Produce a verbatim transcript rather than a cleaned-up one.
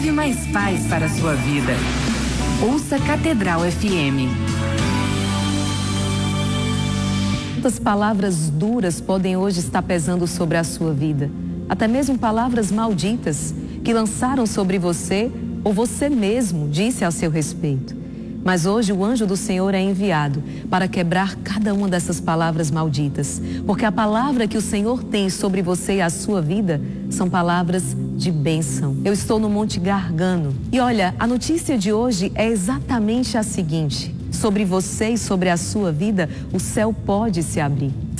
leve mais paz para a sua vida. Ouça Catedral F M. Quantas palavras duras podem hoje estar pesando sobre a sua vida? Até mesmo palavras malditas que lançaram sobre você ou você mesmo disse a seu respeito. Mas hoje o anjo do Senhor é enviado para quebrar cada uma dessas palavras malditas. Porque a palavra que o Senhor tem sobre você e a sua vida são palavras de bênção. Eu estou no Monte Gargano. E olha, a notícia de hoje é exatamente a seguinte: sobre você e sobre a sua vida, o céu pode se abrir.